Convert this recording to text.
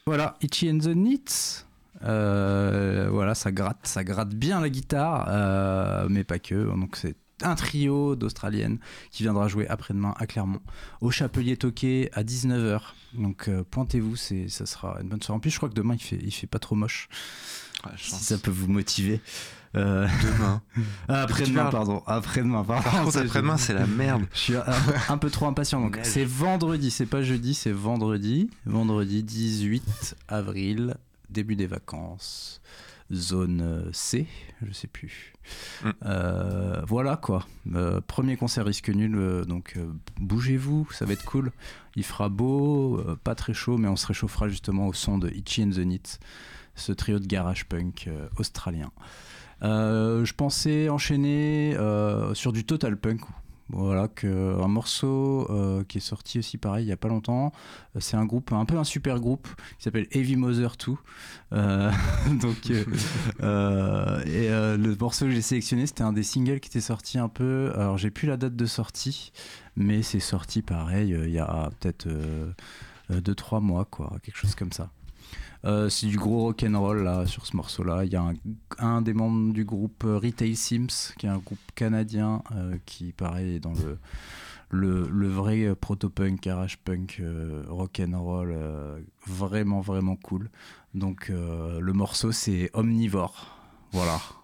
Voilà, Itchy and the Knits. Voilà, ça gratte bien la guitare, mais pas que. Donc c'est un trio d'Australiennes qui viendra jouer après-demain à Clermont au Chapelier Toqué à 19h. Donc pointez-vous, ça sera une bonne soirée. En plus, je crois que demain il fait pas trop moche. Ouais, si ça peut vous motiver. Demain. Après-demain, pardon. Après-demain, pardon. Par contre, après-demain, c'est la merde. Je suis un peu trop impatient. Donc, c'est vendredi, c'est pas jeudi, c'est vendredi. Vendredi 18 avril, début des vacances. Zone C, je sais plus. Voilà quoi. Premier concert risque nul, donc bougez-vous, ça va être cool. Il fera beau, pas très chaud, mais on se réchauffera justement au son de Itchy and the Knits, ce trio de garage punk australien. Je pensais enchaîner sur du total punk. Voilà, un morceau qui est sorti aussi pareil il y a pas longtemps. C'est un groupe, un peu un super groupe qui s'appelle Heavy Mother 2. Le morceau que j'ai sélectionné, c'était un des singles qui était sorti un peu. Alors j'ai plus la date de sortie, mais c'est sorti pareil il y a peut-être 2-3 mois, quoi, quelque chose comme ça. C'est du gros rock'n'roll là sur ce morceau là. Il y a un des membres du groupe Retail Sims, qui est un groupe canadien qui pareil est dans le vrai proto-punk, garage punk, rock'n'roll, vraiment vraiment cool. Donc le morceau c'est Omnivore. Voilà.